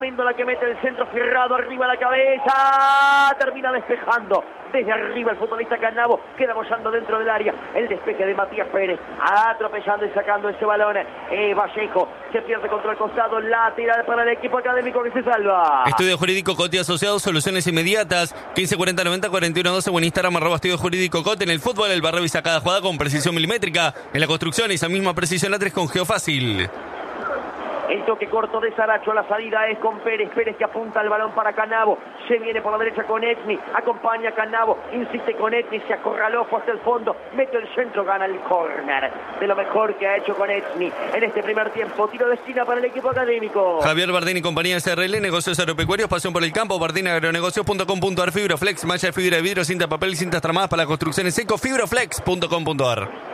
La que mete el centro cerrado, arriba la cabeza, termina despejando desde arriba el futbolista Canavo, queda bollando dentro del área, el despeje de Matías Pérez, atropellando y sacando ese balón, Vallejo se pierde contra el costado, lateral para el equipo académico que se salva. Estudio Jurídico Coti Asociados, soluciones inmediatas, 154090-4112 o en Instagram, @Estudio Jurídico Coti. En el fútbol, el barreo y sacada jugada con precisión milimétrica, en la construcción esa misma precisión la 3 con Geofácil. El toque corto de Saracho, la salida es con Pérez, Pérez que apunta el balón para Canavo, se viene por la derecha con Etni, acompaña a Canavo, insiste con Etni, se acorraló, fue hasta el fondo, mete el centro, gana el córner, de lo mejor que ha hecho con Etni en este primer tiempo, tiro de esquina para el equipo académico. Javier Bardini y compañía SRL, negocios agropecuarios, pasión por el campo, bardiniagronegocios.com.ar, fibra flex, malla de fibra de vidrio, cinta papel, cintas tramadas para las construcciones seco, fibroflex.com.ar.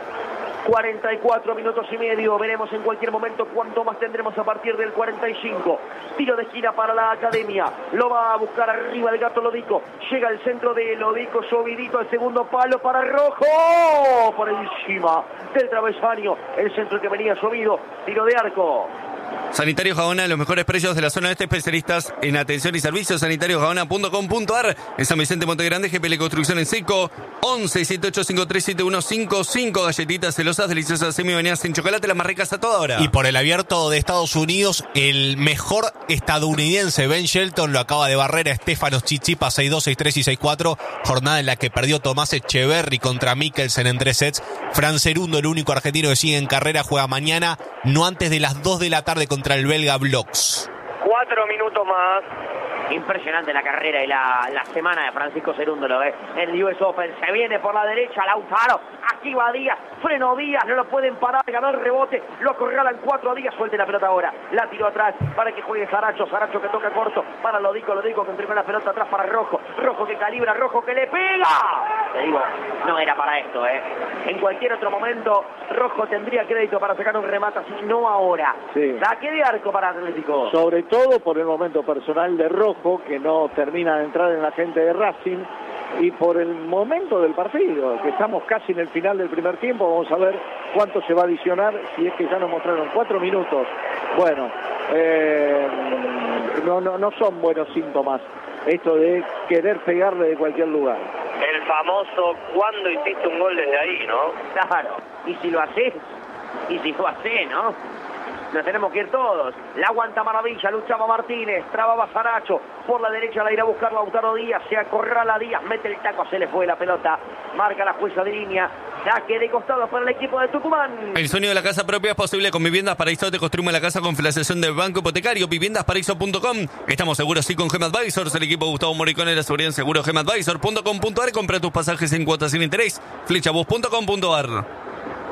44 minutos y medio, veremos en cualquier momento cuánto más tendremos a partir del 45. Tiro de esquina para la academia, lo va a buscar arriba el gato Lodico, llega el centro de Lodico, subidito al segundo palo para Rojo, por encima del travesaño, el centro que venía subido, tiro de arco. Sanitario Gaona, los mejores precios de la zona este, especialistas en atención y servicios, sanitariosgaona.com.ar. En San Vicente Montegrande, GPL Construcción en seco, 11 7853 7155, galletitas celosas, deliciosas semi-bañadas en chocolate, las más ricas a toda hora. Y por el abierto de Estados Unidos, el mejor estadounidense, Ben Shelton, lo acaba de barrer a Estefanos Tsitsipas 6-2, 6-3 y 6-4, jornada en la que perdió Tomás Echeverry contra Mikkelsen en 3 sets. Fran Cerundo, el único argentino que sigue en carrera, juega mañana, no antes de las 2 de la tarde contra el belga Bloks. 4 minutos más. Impresionante la carrera y la semana de Francisco Cerundo, lo ve en el US Open, se viene por la derecha Lautaro, aquí va Díaz, freno Díaz, no lo pueden parar, ganó el rebote, lo acorralan 4 a Díaz, suelte la pelota ahora, la tiró atrás para que juegue Saracho que toca corto para Lodico que entregó la pelota atrás para Rojo que calibra, Rojo que le pega, te digo, no era para esto, en cualquier otro momento Rojo tendría crédito para sacar un remate así, no ahora, sí. Saque de arco para Atlético. Sobre todo por el momento personal de Rojo, que no termina de entrar en la gente de Racing, y por el momento del partido, que estamos casi en el final del primer tiempo. Vamos a ver cuánto se va a adicionar, si es que ya nos mostraron 4 minutos. Bueno, no son buenos síntomas esto de querer pegarle de cualquier lugar. El famoso cuando hiciste un gol desde ahí, ¿no? Claro, y si lo haces, ¿no? Nos tenemos que ir todos. La aguanta Maravilla, luchaba Martínez, trababa Saracho. Por la derecha la irá a buscar Lautaro Díaz. Se acorrala Díaz, mete el taco, se le fue la pelota. Marca la jueza de línea. Saque de costado para el equipo de Tucumán. El sueño de la casa propia es posible con Viviendas Paraíso. Te construimos la casa con financiación del Banco Hipotecario. Viviendasparaíso.com. Estamos seguros sí con GEMAdvisors. El equipo de Gustavo Morricone de la seguridad en seguro. GEMAdvisor.com.ar. Compra tus pasajes en cuotas sin interés. Flechabus.com.ar.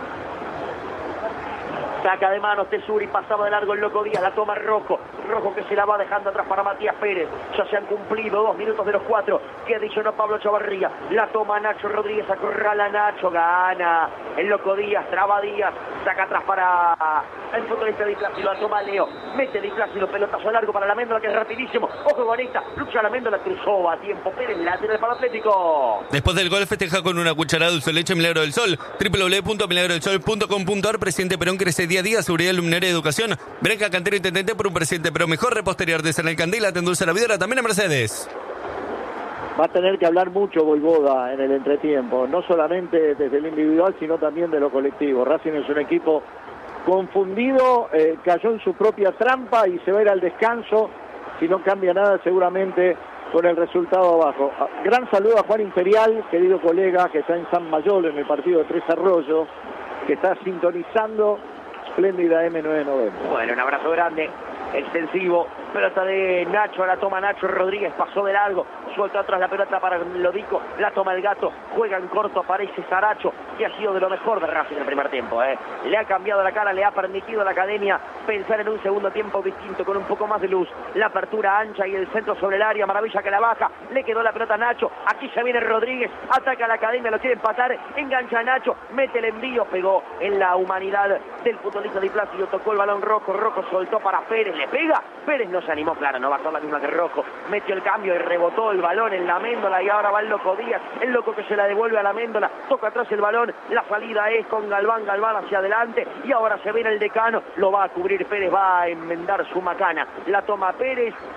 Saca de manos Tesuri, pasaba de largo el Loco Díaz, la toma Rojo que se la va dejando atrás para Matías Pérez. Ya se han cumplido 2 minutos de los 4 que adicionó Pablo Chavarría. La toma Nacho Rodríguez, acorrala Nacho, gana el Loco Díaz, traba Díaz, saca atrás para el futbolista Di Plácido, la toma Leo, mete Di Plácido, pelotazo largo para la Méndola que es rapidísimo, ojo con esta, lucha la Méndola, cruzó a tiempo, Pérez lateral para Atlético. Después del gol festeja con una cucharada de dulce de leche Milagro del Sol. www.milagrodelsol.com.ar. Presidente Perón crece día a día, seguridad, luminaria y educación. Breca Cantero Intendente por un presidente Perón mejor, repostería artesanal el Candela, te endulza la vidra, también a Mercedes. Va a tener que hablar mucho Voivoda en el entretiempo, no solamente desde el individual, sino también de lo colectivo. Racing es un equipo confundido, cayó en su propia trampa y se va a ir al descanso, si no cambia nada seguramente con el resultado abajo. Gran saludo a Juan Imperial, querido colega que está en San Mayol en el partido de Tres Arroyos, que está sintonizando espléndida M990. Bueno, un abrazo grande, extensivo, pelota de Nacho, la toma Nacho Rodríguez, pasó de largo, suelta atrás la pelota para Lodico, la toma el gato, juega en corto, aparece Saracho, que ha sido de lo mejor de Racing en el primer tiempo, le ha cambiado la cara, le ha permitido a la academia pensar en un segundo tiempo distinto, con un poco más de luz, la apertura ancha y el centro sobre el área, Maravilla que la baja, le quedó la pelota a Nacho, aquí ya viene Rodríguez, ataca a la academia, lo quiere empatar, engancha a Nacho, mete el envío, pegó en la humanidad del futbolista Di Plácido, tocó el balón Rojo soltó para Pérez, le pega, Pérez no se animó, claro, no va a ser la misma que Rojo. Metió el cambio y rebotó el balón en la Méndola y ahora va el Loco Díaz. El Loco que se la devuelve a la Méndola, toca atrás el balón, la salida es con Galván hacia adelante y ahora se viene el Decano, lo va a cubrir Pérez, va a enmendar su macana. La toma Pérez,